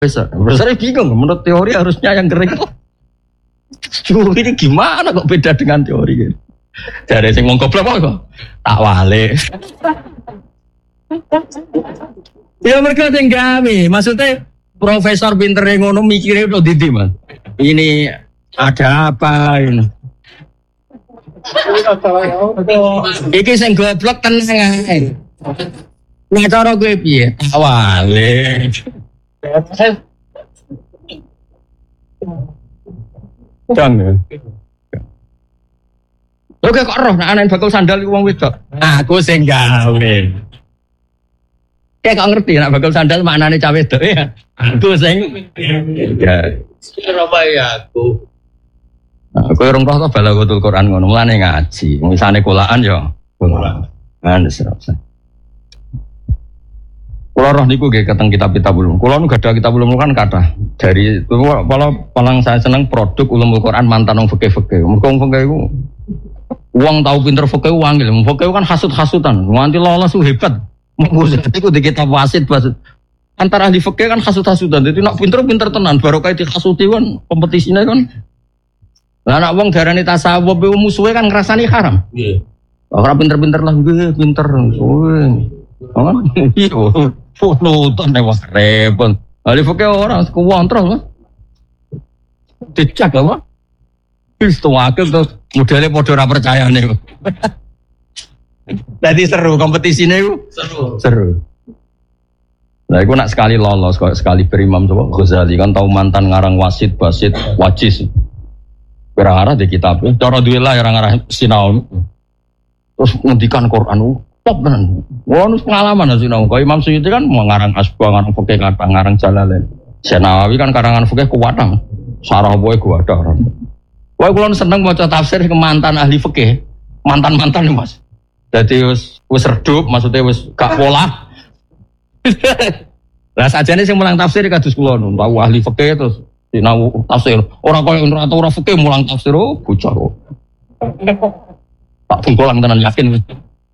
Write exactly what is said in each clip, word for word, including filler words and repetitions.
Besar, besar bingung. Menurut teori harusnya yang kering. Curi ini gimana kok beda dengan teori gitu? Dari sing wong goblok kok tak wale. Ya mereka sing gawe, maksudnya profesor pinter yang ngono mikirnya udah didi man. Ini ada apa ini? Iki sing goblok tenang ae. Nek cara kowe piye? Tak wale. Jangan. Oke kok roh nek anak bakal sandal iku wong wedok. Aku sing gawe. Kayak kok ngerti nek bakal sandal maknane cah wedok ya. Aku sing ya. Apa ya aku. Nah, kowe rong roh to balagotul Quran ngono, mulane ngaji. Misane kulaan ya kulaan. Kan serasa. Kulo roh niku nggih keteng kitab-kitab ulum. Kulo nu gadah kitab ulum kan kathah. Dari kalau paling saya seneng produk ulumul Quran mantan wong fikih-fikih. Mergo wong fikih iku wong tau pinter fikih wangil. Fikih kan hasud-hasutan. Nganti lolos ku hebat. Mengko iku di kitab wasit wasit. Antara ahli fikih kan hasud-hasutan. Dadi nek pinter-pinter tenan barokah dihasuti kan kompetisine kan. Lah nek wong darani tasawuf iku musuhe kan ngrasani haram. Nggih. Ora pinter-pinter lah nggih, pinter. Oh, iya. Nutan nek wis repot. Ali fikih ora kuwontrol. Dicak apa? Wis tuwake terus modele padha ora percayane. Dadi seru kompetisine iku. Seru. Seru. Nah, iku nak sekali lolos kok sekali berimam coba Ghazali kan tau mantan ngarang wasit, basit, wajis. Ora-ora di kitab. Cara duwe lah ora-ora sinau. Terus ngendikan Quran top tenan. Wah, nu pengalaman sinau. Kok Imam Suyuti kan ngarang asbah, ngarang fikih, ngarang Jalalain. Nawawi kan karangan fikih kuwatang. Sarah boy kuwatang. Wah, kula seneng maca tafsir ke mantan ahli fikih. Mantan-mantan nih, Mas. Dadi wis wis redup, maksudnya wis gak pola. Lah sajane sing mulang tafsir kados kula nu, tahu ahli fikih terus sinau tafsir. Ora koyo ora ora fikih mulang tafsir oh bocah kok. Tak tunggolang tenan yakin.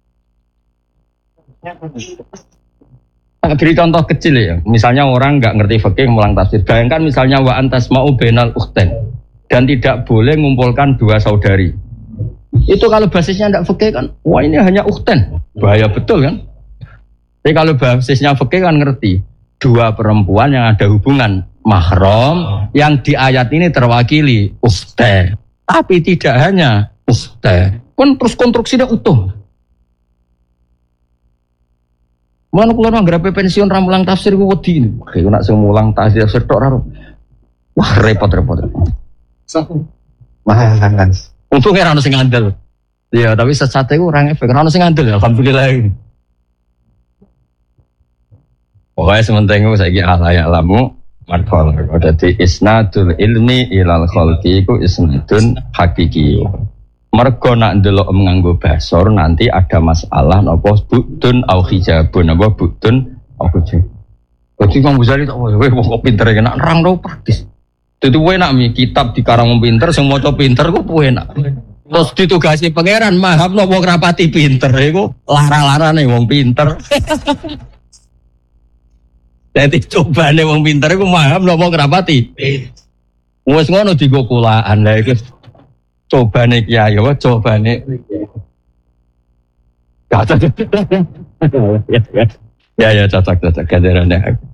Tak beri contoh kecil ya. Misalnya orang nggak ngerti fikih mulang tafsir. Bayangkan misalnya wa antas mau benal ukhten dan tidak boleh mengumpulkan dua saudari. Itu kalau basisnya tidak fikih kan, wah ini hanya ukhten. Bahaya betul kan? Tapi kalau basisnya fikih kan ngerti. Dua perempuan yang ada hubungan mahram yang di ayat ini terwakili ukhten. Tapi tidak hanya ukhten. Kan terus konstruksinya utuh. Mana kula nang grape pensiun ra mulang tafsir ku wedi. Kayak nak sing mulang tafsir tok ra. Wah repot-repot. Wah kan. Untung ora ono sing ngandel. Iya, tapi sesate ku ora efek. Ora ono sing ngandel alhamdulillah. Pokoknya sementing ku saiki ala ya lamu marfal. Dadi isnadul ilmi ilal khalqi ku isnadun hakiki. Mergo nak ndelok nganggo basor nanti ada masalah napa budun au hijabun napa budun au hijab. Dadi Imam Ghazali tak wae wong pinter iki nak nerang do praktis. Dadi wae nak mi kitab dikarang wong pinter sing maca pinter ku enak. Terus ditugasi pangeran mahab napa rapati pinter iku lara-larane wong pinter. Dadi cobane wong pinter iku mahab napa rapati. Wes ngono digo kulaan lha iku. Cobane kiai apa cobane cocok ya ya cocok cocok kaderane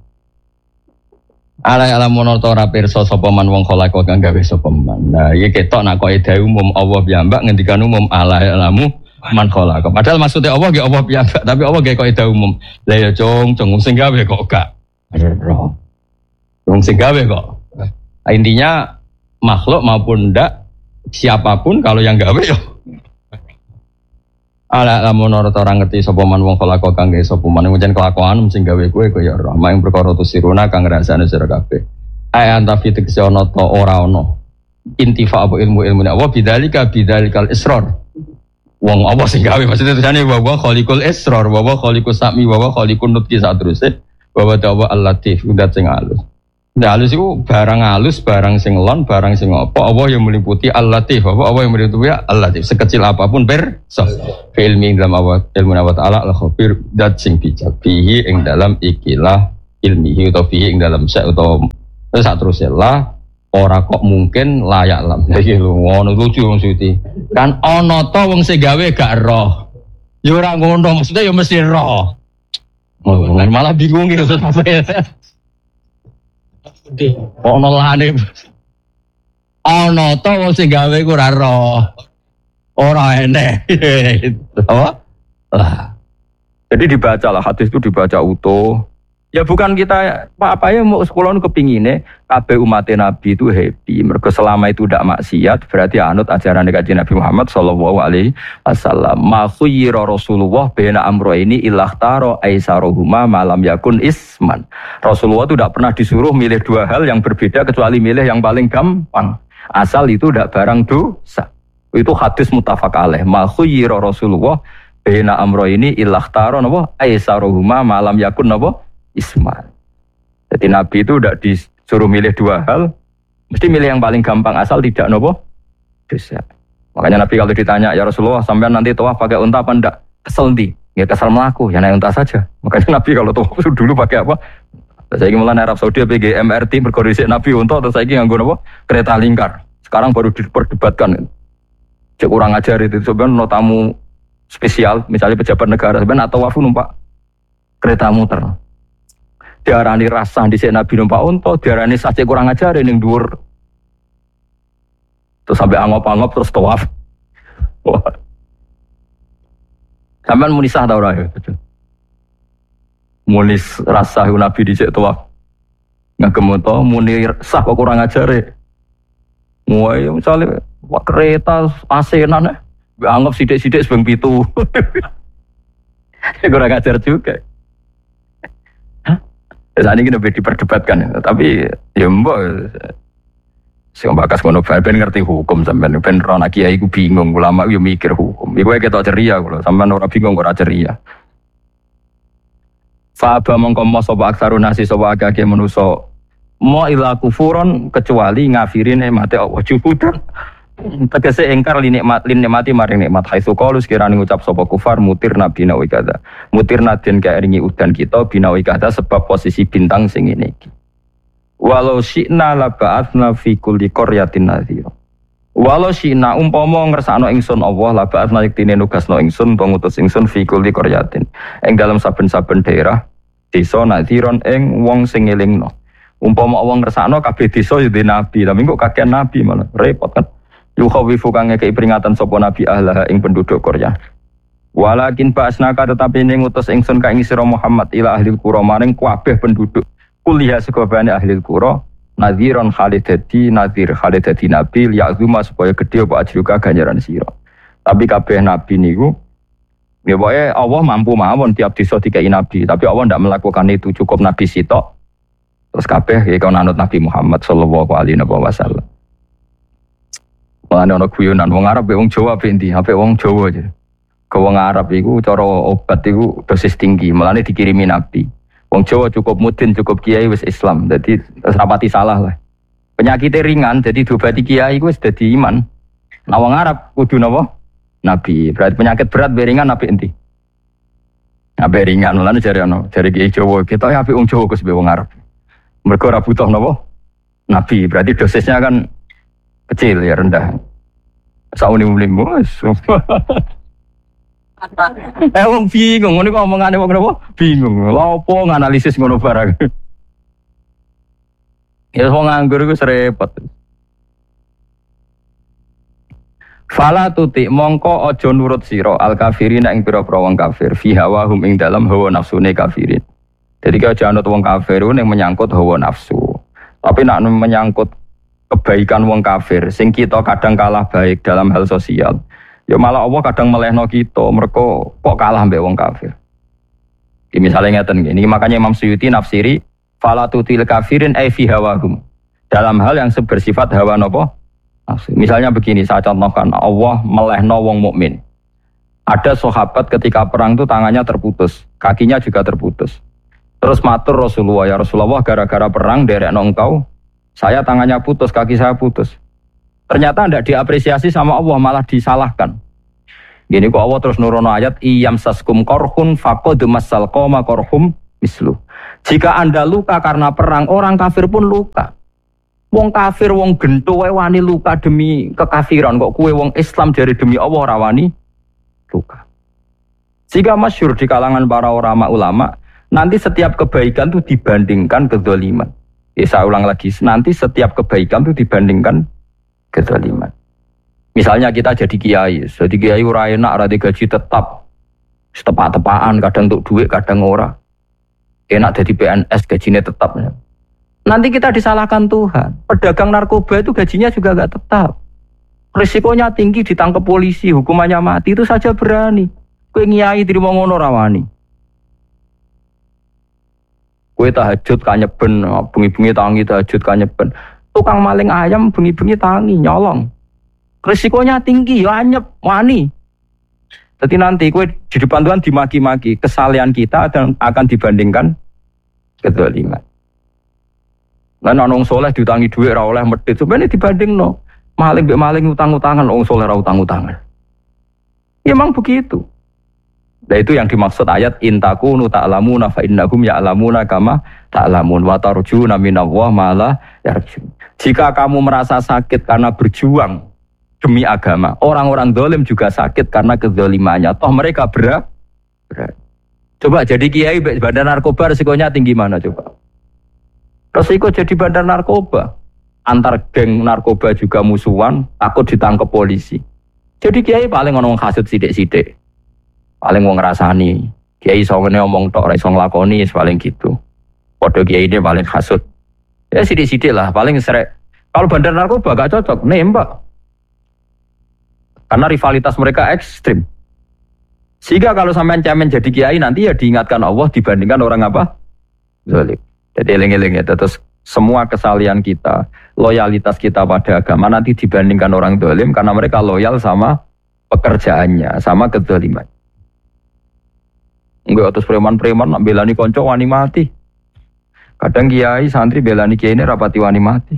ala ala monoto ora pirsa sapa man wong kholaq kang gawe sapa man. Nah iki ketok nak kok ide umum Allah piyambak ngendikan umum ala alamu man kholaq. Padahal maksudnya Allah nggih Allah piyambak tapi Allah nggih kok ide umum. Lah ya cung cung sing gawe kok gak ero. Wong sing gawe kok. Intinya makhluk maupun ndak siapapun kalau yang gawe yo ala lamun ora orang ngerti sapa man wong kholaq kang gawe sapa man pancen kelakuan sing gawe kowe kaya ora mak perkara tu siruna kang ngrasane sira kabeh ay anta fitik sono to ora ono intifa apa ilmu ilmu apa bidzalika bidzalikal israr wong apa sing gawe maksudnya tulisane wa khaliqul israr wa khaliqus sami wa khaliqun nutqi satruse wa wa al-latif udat sing alus. Nah, halus itu barang halus, barang sing lon, barang sing apa, apa yang meliputi al-latif, apa, apa yang meliputi al-latif, sekecil apapun ber, so, ilmi dalam awal ilmu Allah Ta'ala al-khobir, dat sing bijak, bihi ing dalam ikilah ilmihi atau fihi ing dalam sek atau saterusé lah ora kok mungkin layak lam. Iki lho ngono lucu wong Suti. Kan ana ta wong sing gawe gak roh. Ya ora ngono, maksudnya ya mesti roh. Oh, malah bingung gitu sampai. Ono lane. Ono to wong sing gawe ku ora roh. Ora enek. Apa? Lah. Jadi dibacalah hadis itu dibaca utuh. Ya bukan kita apa-apa ya mau sekolah kepingine kabeh umat Nabi itu happy. Mergo selama itu tidak maksiat berarti anut ajaran Kanjeng Nabi Muhammad sallallahu alaihi wasallam. Ma khuyira Rasulullah baina amrayni ilakhtara aisaruhuma malam yakun isman. Rasulullah itu tidak pernah disuruh milih dua hal yang berbeda kecuali milih yang paling gampang. Asal itu tidak barang dosa. Itu hadis muttafaq alaih. Ma khuyira Rasulullah baina amrayni ilakhtara napa aisaruhuma malam yakun napa Ismail. Jadi Nabi itu tidak disuruh milih dua hal, mesti milih yang paling gampang asal tidak nopo dosa. Makanya Nabi kalau ditanya, ya Rasulullah sampean nanti tawaf pakai unta apa enggak? Kesel ndi? Ya kesel melaku, ya naik unta saja. Makanya Nabi kalau tawaf dulu pakai apa? Saya ingin mulai Arab Saudi P G M R T berkoordinasi Nabi unta atau saya ingin nganggo nopo? Kereta lingkar. Sekarang baru diperdebatkan. Cek kurang ajar itu sebenarnya no tamu spesial, misalnya pejabat negara sebenarnya atau wafu numpak kereta muter. Diarani rasa di sini Nabi numpak unta, diarani saja kurang ajar ning dhuwur. Terus sampai angop-angop terus tawaf. Wah. Sampean muni sah ta ora ya? Muni rasa Nabi di sini tawaf. Ngagem unta muni sah kok kurang ajar e. Muai misalnya wak kereta asenan eh. Anggap sidik-sidik sebeng pitu. Kurang ajar juga. Saat ini lebih diperdebatkan, tapi ya mbak, saya bakas ngono ben ngerti hukum sampean, ben rono kiai ku bingung, ulama yo mikir hukum. Iku kita ceria kalau sampean ora bingung ora ceria. Fa'aba mongko mo sapa aksarun nasi sapa akeh manusa mo ila kufuron kecuali ngafirin nikmate Allah juhudan. Tegese engkar li nikmat lin nikmati maring nikmat haitsu qalu sekirane ngucap sapa kufar mutir nabi nawi kada mutir nadin kaeringi udan kita binawi kada sebab posisi bintang sing ngene iki walau syi'na la ba'atsna fi kulli qaryatin nadhira walau syi'na umpama ngersakno ingsun Allah la ba'atsna yektine nugasno ingsun utawa ngutus ingsun fi kulli qaryatin ing dalam saben-saben daerah desa nadhiron ing wong sing ngelingno umpama wong ngersakno kabeh desa yo nabi tapi kok kakek nabi malah repot kan. Yukhawifu kang ngekei peringatan sapa nabi ahlah ing penduduk Korea. Walakin ba'asnaka tetapi ning ngutus ingsun ka ing sira Muhammad ila ahli qura maring kabeh penduduk kuliah sekobane ahli qura nadhiron khalidati nadhir khalidati nabi ya'zuma supaya gedhe apa ajruka ganjaran sira. Tapi kabeh nabi niku ya pokoke Allah mampu mawon tiap desa dikai nabi, tapi Allah ndak melakukan itu, cukup nabi sitok. Terus kabeh ya kon anut Nabi Muhammad sallallahu alaihi wasallam. Mulane ana guyonan wong Arab wong Jawa ape endi? Ape wong Jawa aja. Ke wong Arab iku cara obat iku dosis tinggi, mulane dikirimi Nabi. Wong Jawa cukup mudin, cukup kiai wis Islam. Dadi wis rapati salah lah. Penyakitnya ringan, jadi diobati kiai iku wis dadi iman. Nah wong Arab kudu napa? Nabi. Berarti penyakit berat be ringan ape endi? Ape ringan mulane jare ana, jare kiai Jawa, kita ape wong Jawa kus be wong Arab. Mergo ora butuh napa? Nabi. Berarti dosisnya kan kecil ya rendah. Sauni-uni bos. Eh wong bingung, ngene kok omongane wong kenapa? Bingung. Lha opo nganalisis ngono barang. Ya wong nganggur iku repot. Fala tuti mongko aja nurut sira al kafirin ing pira-pira wong kafir fi hawahum ing dalam hawa nafsune kafirin. Jadi kalau aja anut wong kafir ning menyangkut hawa nafsu. Tapi nak menyangkut kebaikan wong kafir sing kita kadang kalah baik dalam hal sosial ya malah Allah kadang melehno kita mereka kok kalah mbek wong kafir. Iki misale ngeten iki makanya Imam Suyuti nafsiri fala tutil kafirin ay fi hawahum dalam hal yang bersifat hawa napa nafsu. Misalnya begini saya contohkan Allah melehno wong mukmin. Ada sahabat ketika perang itu tangannya terputus, kakinya juga terputus. Terus matur Rasulullah, ya Rasulullah gara-gara perang derekno engkau saya tangannya putus, kaki saya putus. Ternyata tidak diapresiasi sama Allah, malah disalahkan. Gini kok Allah terus nurono ayat iyam saskum korhun faqad massal qoma korhum mislu. Jika Anda luka karena perang, orang kafir pun luka. Wong kafir, wong gento wae wani luka demi kekafiran, kok kue wong Islam dari demi Allah ora wani luka. Jika masyhur di kalangan para ulama-ulama, nanti setiap kebaikan itu dibandingkan kezaliman. Ya, saya ulang lagi, nanti setiap kebaikan itu dibandingkan kezaliman. Misalnya kita jadi kiai, jadi kiai ora enak, ora gaji tetap, tepak-tepaan, kadang untuk duit, kadang ora. Enak jadi P N S, gajinya tetap. Nanti kita disalahkan Tuhan. Pedagang narkoba itu gajinya juga gak tetap. Risikonya tinggi, ditangkap polisi, hukumannya mati, itu saja berani. Kowe ngiyai terima ngono rawani. Kowe tahajud kanyeben, bengi-bengi tangi tahajud kanyeben. Tukang maling ayam bengi-bengi tangi nyolong. Risikonya tinggi, ya anyep wani. Jadi nanti kowe di depan Tuhan dimaki-maki, kesalahan kita akan dibandingkan kezaliman. Lan ana wong saleh diutangi dhuwit ora oleh medhit, sebenarnya dibandingno. Maling mbek maling utang-utangan, wong saleh ora utang-utangan. Ya memang begitu. Nah itu yang dimaksud ayat intakunu ta'lamuna fa innahum ya'lamuna kama ta'lamun wa tarjuna minallah ma la yarjun. Jika kamu merasa sakit karena berjuang demi agama, orang-orang zalim juga sakit karena kezalimannya. Toh mereka berat. berat. Coba jadi kiai bandar narkoba risikonya tinggi mana coba? Resiko jadi bandar narkoba, antar geng narkoba juga musuhan, takut ditangkap polisi. Jadi kiai paling ngomong hasud sidik-sidik, paling wong ngrasani. Kiai songene omong tok ora iso nglakoni, paling gitu. Padha kiai ini paling hasud. Ya sidik-sidik lah, paling serek. Kalau bandar narkoba gak cocok, nembak. Karena rivalitas mereka ekstrim. Sehingga kalau sampean cemen jadi kiai nanti ya diingatkan Allah dibandingkan orang apa? Zalim. Jadi eling-eling ya, terus semua kesalahan kita, loyalitas kita pada agama nanti dibandingkan orang zalim karena mereka loyal sama pekerjaannya, sama kezaliman. Enggak terus preman-preman nak belani konco wani mati. Kadang kiai santri belani kiai ini rapati wani mati.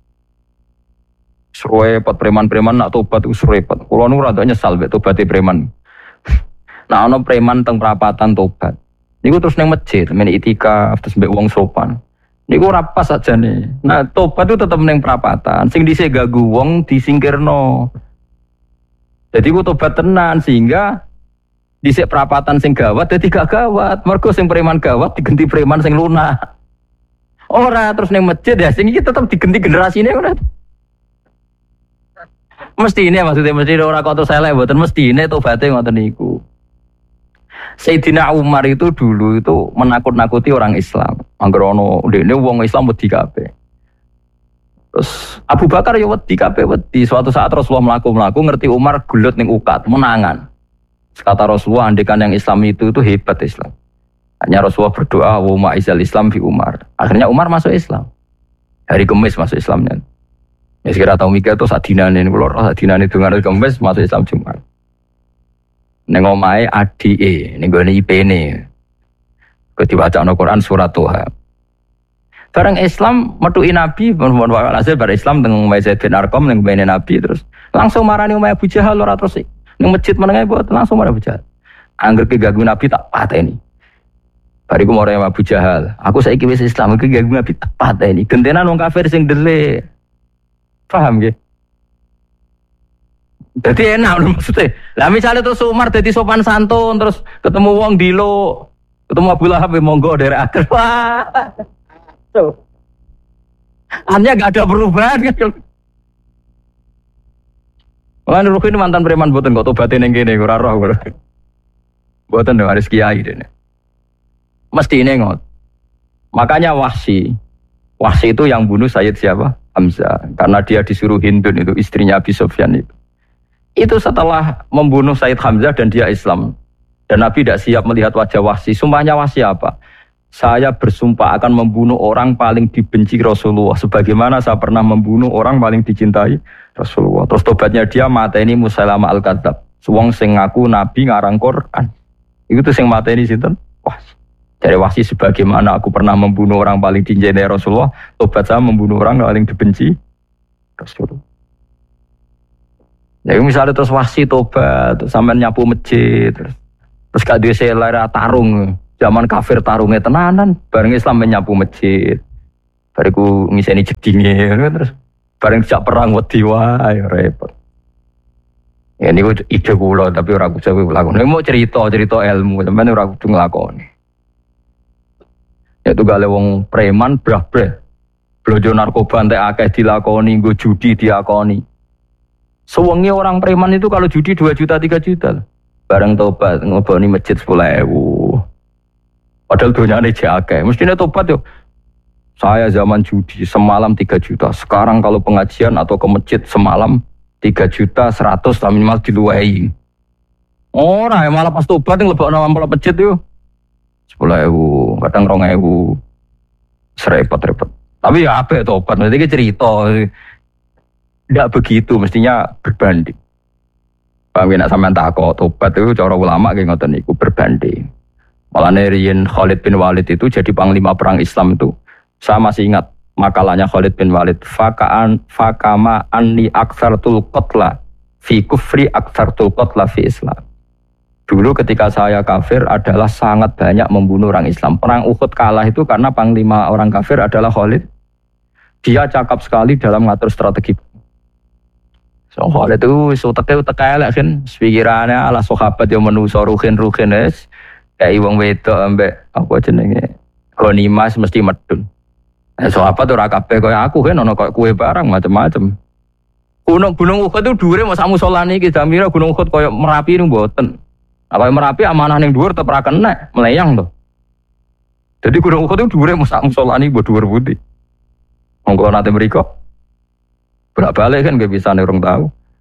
Serepet preman-preman nak tobat itu serepet. Kulo nu rada nyesal mek tobate preman. Nah ana preman teng perapatan tobat. Niku terus neng masjid, men itikaf terus mbek wong sopan. Niku ora pas ajane. Nah, tobat itu tetep neng perapatan. Sing dhisik gagu wong disingkirno. Jadi ku tobat tenan sehingga dhisik perapatan sing gawat dadi gak gawat. Mergo sing preman gawat diganti preman sing lunak. Ora terus neng masjid ya sing iki tetep diganti generasine ora. Mesti ini maksudnya mesti ora kok terus elek mboten mesti ini tobaté ngoten niku. Sayyidina Umar itu dulu itu menakut-nakuti orang Islam. Angger ono ndekne wong Islam wedi kabeh. Terus Abu Bakar ya wedi kabeh wedi. Suatu saat Rasulullah mlaku-mlaku ngerti Umar gulut ning ukat, menangan. Kata Rasulullah andekan yang Islam itu itu hebat Islam. Hanya Rasulullah berdoa wa ma'izal Islam fi Umar. Akhirnya Umar masuk Islam. Hari Kamis masuk Islamnya. Ya sekira tau mikir tuh sadinane kula sadinane dongan Kamis masuk Islam Jumat. Neng omahe adike ning gone I P-ne. Kok diwacana Quran surat Toha. Bareng Islam metuki Nabi, mohon hasil bar Islam teng Zaid bin Arqam ning bene Nabi terus langsung marani omahe Abu Jahal ora terus ning masjid menenge buat langsung marani Abu Jahal. Angger ke ganggu Nabi tak pateni. Bariku marani Abu Jahal. Aku saiki wis Islam iki ganggu Nabi tak pateni. Gentenan wong kafir sing delik. Paham nggih? Jadi enak maksudnya. Lah misalnya terus Umar jadi sopan santun terus ketemu wong dilo, ketemu Abu Lahab monggo dari akhir. Wah. Tuh. Hanya gak ada perubahan kan. Wah, Rukin mantan preman mboten kok tobaté ning kene ora roh. Mboten dong harus kiai dene. Mesti ini ngot. Makanya Wahsy. Wahsy itu yang bunuh Sayyid siapa? Hamzah. Karena dia disuruh Hindun itu istrinya Abi Sufyan itu. Itu setelah membunuh Sayyid Hamzah dan dia Islam. Dan Nabi tidak siap melihat wajah Wahsy. Sumpahnya Wahsy apa? Saya bersumpah akan membunuh orang paling dibenci Rasulullah. Sebagaimana saya pernah membunuh orang paling dicintai Rasulullah. Terus tobatnya dia mata ini Musailamah al-Kadzab. Wong sing ngaku Nabi ngarang Quran. Itu tuh sing mata ini sinten? Wahsy. Dari Wahsy sebagaimana aku pernah membunuh orang paling dicintai Rasulullah. Tobat saya membunuh orang paling dibenci Rasulullah. Ya misalnya terus Wahsy tobat, terus sampean nyapu masjid, terus terus gak duwe selera tarung. Zaman kafir tarungnya tenanan, bareng Islam menyapu masjid. Bariku ngiseni jedinge terus bareng dijak perang wedi wae repot. Ya niku ide kula tapi ora bisa lakoni. Mau cerita-cerita ilmu, sampeyan ora kudu nglakoni. Ya tugale wong preman brah-brah. Blojo narkoba entek akeh dilakoni, nggo judi diakoni. Sewengi orang preman itu kalau judi dua juta tiga juta. Bareng tobat ngeboni masjid sepuluh ribu. Padahal donyane jek akeh. Mestine tobat yo. Saya zaman judi semalam tiga juta. Sekarang kalau pengajian atau ke masjid semalam tiga juta seratus lah minimal diluwei. Ora ya malah pas tobat yang lebok nama malah masjid yo. sepuluh ribu, kadang dua ribu. Serepot-repot. Tapi ya apa tobat, nanti cerita. Tidak begitu, mestinya berbanding. Paham ya, nak sampean takok tobat itu cara ulama kayak ngoten niku berbanding. Malah Rian Khalid bin Walid itu jadi panglima perang Islam itu. Saya masih ingat makalahnya Khalid bin Walid. Fakaan fakama anni aktsartul qatla fi kufri aktsartul qatla fi Islam. Dulu ketika saya kafir adalah sangat banyak membunuh orang Islam. Perang Uhud kalah itu karena panglima orang kafir adalah Khalid. Dia cakap sekali dalam mengatur strategi. So Khalid itu suteke uteke elek kan, pikirannya ala sahabat yang menuso ruhin-ruhin es. Kayak wong wedok ambek apa jenenge? Ghanimah mesti medun. Eh sahabat ora kabeh kaya aku kan ono kaya kue barang macam-macam. Gunung Gunung Uhud itu dhuwure mok sak musolane iki Jamira Gunung Uhud kaya Merapi niku mboten. Apa Merapi amanah ning dhuwur tetep ra kena, meleyang to. Jadi Gunung Uhud itu dhuwure mok sak musolane mbok dhuwur putih. Wong kula nate mriko. Bolak-balik kan gak bisa nih orang tahu.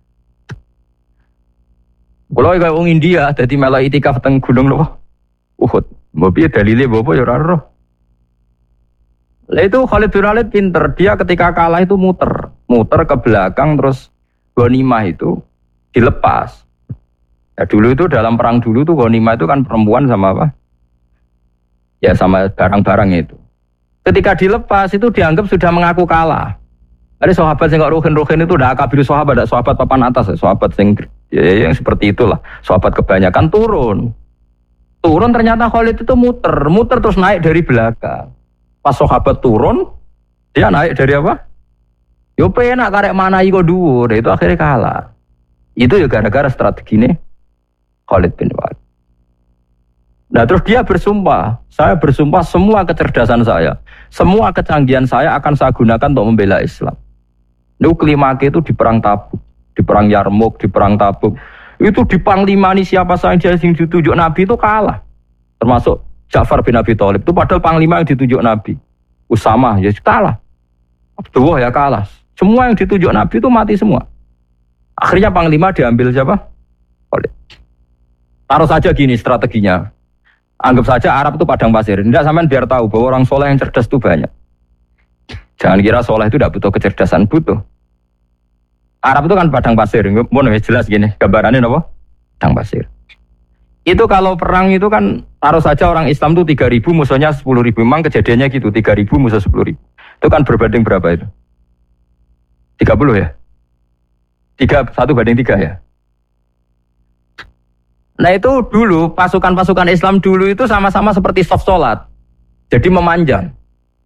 Kalau kayak orang India, jadi malah itikaf teng gunung loh, Uhud. Mobil dalilnya bapak ya raro. Lah itu Khalid bin Walid pinter, dia ketika kalah itu muter, muter ke belakang terus ghanimah itu dilepas. Ya dulu itu dalam perang dulu tuh ghanimah itu kan perempuan sama apa? Ya sama barang-barang itu. Ketika dilepas itu dianggap sudah mengaku kalah. Ada sahabat yang gak ruhin-ruhin itu udah akabir sahabat, ada sahabat papan atas, sahabat yang, ya, yang seperti itulah. Sahabat kebanyakan turun. Turun ternyata Khalid itu muter, muter terus naik dari belakang. Pas sahabat turun, dia naik dari apa? Yo penak karek mana iko dhuwur, itu akhirnya kalah. Itu ya gara-gara strategi ini Khalid bin Walid. Nah terus dia bersumpah, saya bersumpah semua kecerdasan saya, semua kecanggihan saya akan saya gunakan untuk membela Islam. Itu kelimake itu di perang Tabuk, di perang Yarmouk, di perang Tabuk. Itu di panglimani siapa saja yang ditunjuk Nabi itu kalah. Termasuk Ja'far bin Abi Thalib. Itu padahal panglima yang ditunjuk Nabi. Usamah ya kalah. Abdullah ya kalah. Semua yang ditunjuk Nabi itu mati semua. Akhirnya panglima diambil siapa? Khalid. Taruh saja gini strateginya. Anggap saja Arab itu padang pasir. Tidak sampean biar tahu bahwa orang soleh yang cerdas itu banyak. Jangan kira soleh itu tidak butuh kecerdasan, butuh. Arab itu kan padang pasir. Mohon jelas gini, gambarannya apa? Padang pasir. Itu kalau perang itu kan taruh saja orang Islam itu tiga ribu musuhnya sepuluh ribu. Memang kejadiannya gitu, tiga ribu musuh sepuluh ribu. Itu kan berbanding berapa itu? tiga puluh ya? tiga, satu banding tiga ya? Nah itu dulu pasukan-pasukan Islam dulu itu sama-sama seperti soft sholat. Jadi memanjang.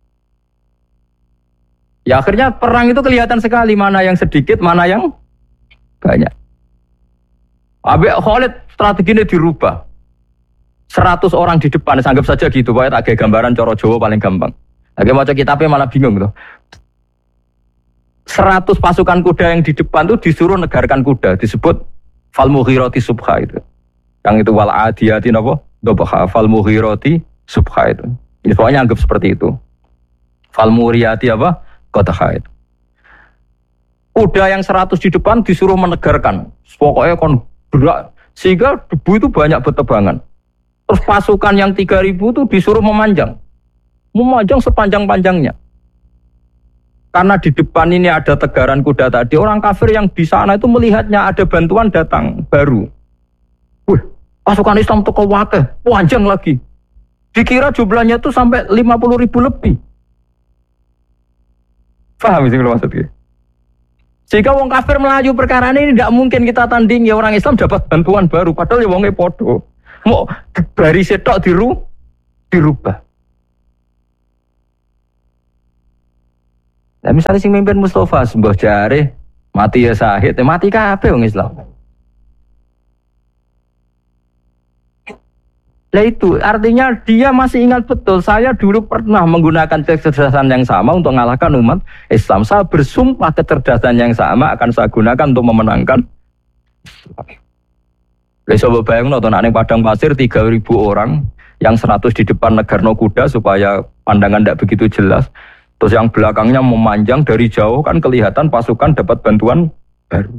Ya akhirnya perang itu kelihatan sekali mana yang sedikit, mana yang banyak. Habis Khalid strateginya dirubah. seratus orang di depan, anggap saja gitu. Pokoknya tak kayak gambaran coro Jawa paling gampang. Lagi mau kitabnya malah bingung gitu. seratus pasukan kuda yang di depan itu disuruh negarkan kuda. Disebut fal mughirati subha itu. Yang itu wal adiyati apa? Dobha fal mughirati subha itu. Ini pokoknya anggap seperti itu. Fal muriyati apa? Qadha itu. Kuda yang seratus di depan disuruh menegarkan. Pokoknya kon berak sehingga debu itu banyak bertebangan. Terus pasukan yang tiga ribu itu disuruh memanjang. Memanjang sepanjang-panjangnya. Karena di depan ini ada tegaran kuda tadi, orang kafir yang di sana itu melihatnya ada bantuan datang baru. Wih, pasukan Islam toko wakeh, panjang lagi. Dikira jumlahnya itu sampai lima puluh ribu lebih. Paham sih kalau maksudnya? Jika wong kafir melaju perkara ini tidak mungkin kita tanding ya orang Islam dapat bantuan baru. Padahal ya wongnya podo. Mau baris setok diru dirubah. Nah, misalnya sing mimpin Mustafa sebuah jare mati ya sahid, ya mati kabeh wong Islam. Nah itu artinya dia masih ingat betul, saya dulu pernah menggunakan kecerdasan yang sama untuk mengalahkan umat Islam. Saya bersumpah kecerdasan yang sama akan saya gunakan untuk memenangkan. Coba bayang nonton ning padang pasir tiga ribu orang, yang seratus di depan negarno kuda supaya pandangan tidak begitu jelas. Terus yang belakangnya memanjang dari jauh kan kelihatan pasukan dapat bantuan baru.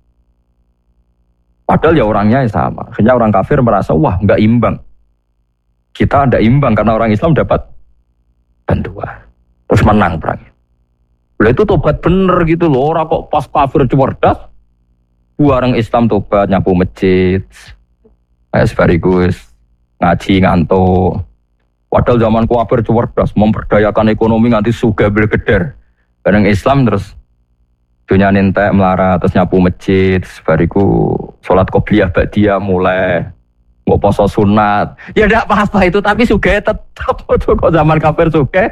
Padahal ya orangnya sama. Akhirnya orang kafir merasa wah nggak imbang. Kita ada imbang karena orang Islam dapat bantuan. Terus menang perang. Lah itu tobat bener gitu loh. Orang kok pas kafir cerdas. Orang Islam tobat nyapu masjid. Kayak sebarigus ngaji ngantuk. Padahal zaman kafir cerdas memperdayakan ekonomi nganti sugih bergeder. Bareng Islam terus dunia nentek melarat terus nyapu masjid. Sebariku sholat qobliyah ba'diyah mulai. Mau poso sunat, ya tidak apa-apa itu, tapi sugih tetap. Kok zaman kafir sugih,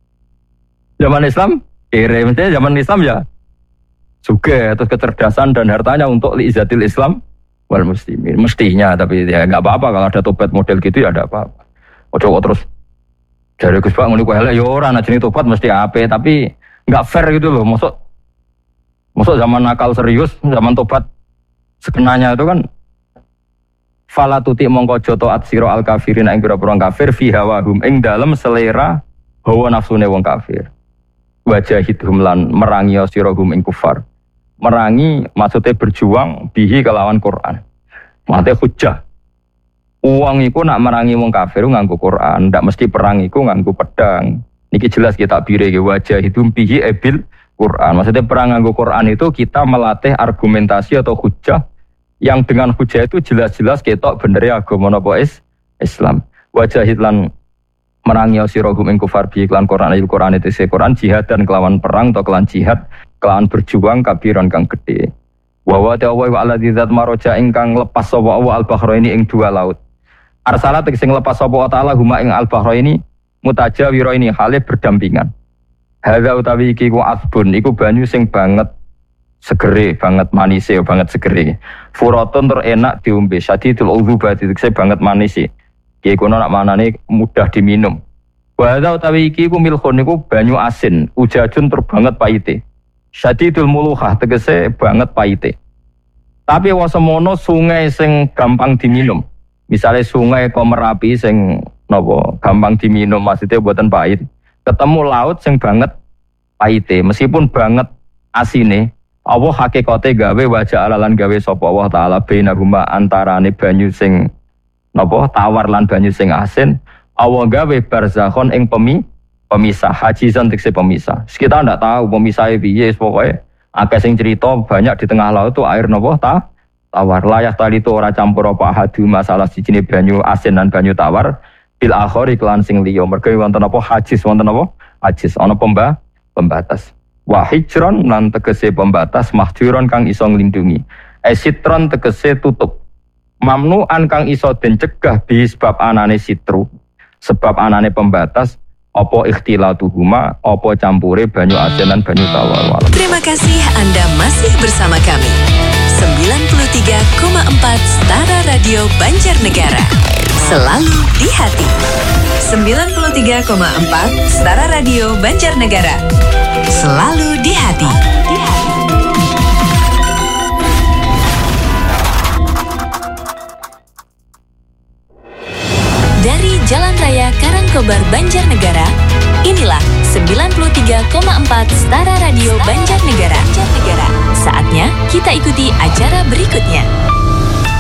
zaman Islam kere, mestinya zaman Islam ya sugih, terus kecerdasan dan hartanya untuk liizatil Islam wal muslimin, mestinya, tapi ya nggak apa-apa kalau ada tobat model gitu ya ada apa-apa. Ojo terus dari Gus Pak ngene kuwi ya ora ana jenenge tobat mesti ape, tapi nggak fair gitu loh, maksud maksud zaman nakal serius, zaman tobat sekenanya itu kan. Fala tuti mongko joto at sira al kafirin ing pira-pira kafir fi hawahum ing dalem selera hawa nafsune wong kafir. Wajahidhum lan merangi sira hum ing kufar. Merangi maksudnya berjuang bihi kelawan Quran. Mate hujjah. Uang iku nak merangi wong kafir nganggo Quran, ndak mesti perang iku nganggo pedang. Niki jelas kita bire wajahidhum bihi ebil Quran. Maksudnya perang nganggo Quran itu kita melatih argumentasi atau hujjah yang dengan hujah itu jelas-jelas ketok bener ya agama napa is Islam. Wajahid lan merangi sira gum ing kufar bi iklan Quran ayat Quran itu se Quran jihad dan kelawan perang atau kelawan jihad kelawan berjuang kabiran kang gede. Wa wa ta'ala wa alladzi zat maroja ingkang lepas sapa wa al-bahraini ing dua laut. Arsalat sing lepas sapa taala huma ing al-bahraini mutajawira ini hale berdampingan. Hadza utawi iki ku asbun iku banyu sing banget segere banget manise banget segere. Furatun tur enak diombe, syadidul udzubati tekse banget manise. Ki kono nak manane mudah diminum. Wa hadza utawi iki ku milkhun niku banyu asin, ujajun tur banget paite. Syadidul muluhah tegese banget paite. Tapi wasemono sungai sing gampang diminum. Misalnya sungai kok Merapi sing napa gampang diminum maksudnya buatan pahit. Ketemu laut sing banget paite, meskipun banget asine Allah hakikate gawe wajah alalan gawe sapa Allah taala bainahuma antarane banyu sing napa tawar lan banyu sing asin Allah gawe barzakhon ing pemi pemisah hajizan tekse pemisah. Kita ndak tahu pemisahnya piye pokoke akeh sing cerita banyak di tengah laut tuh air napa ta tawar layak tali itu ora campur apa hadu masalah sijine banyu asin dan banyu tawar bil akhir iklan sing liya mergo wonten apa hajiz wonten apa hajiz ana pemba pembatas. Wa hijron lan tegese pembatas mahjuron kang iso nglindungi. Esitron tegese tutup. Mamnuan kang iso den cegah bi sebab anane sitru. Sebab anane pembatas apa ikhtilatuhuma apa campure banyu asin lan banyu tawar. Terima kasih Anda masih bersama kami. sembilan puluh tiga koma empat Stara Radio Banjarnegara. Selalu di hati. sembilan puluh tiga koma empat Stara Radio Banjarnegara. Selalu di hati. Dari Jalan Raya Karangkobar Banjarnegara, inilah sembilan puluh tiga koma empat Stara Radio Banjarnegara. Saatnya kita ikuti acara berikutnya.